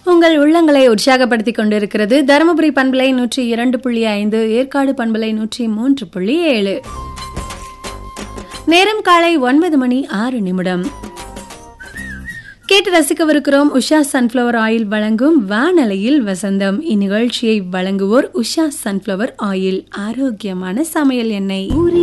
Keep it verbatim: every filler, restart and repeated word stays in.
உங்கள் உள்ளங்களை உற்சாகப்படுத்திக் கொண்டிருக்கிறது தருமபுரி பண்பலை நூற்றி இரண்டு புள்ளி ஐந்து, ஏற்காடு பண்பலை நூற்றி மூன்று புள்ளி ஏழு. நேரம் காலை ஒன்பது மணி ஆறு நிமிடம். கேட்டு ரசிக்கவிருக்கிறோம் உஷா சன்ஃப்ளவர் ஆயில் வழங்கும் வானலையில் வசந்தம். இந்நிகழ்ச்சியை வழங்குவோர் உஷா சன்ஃப்ளவர் ஆயில், ஆரோக்கியமான சமையல் எண்ணெய்.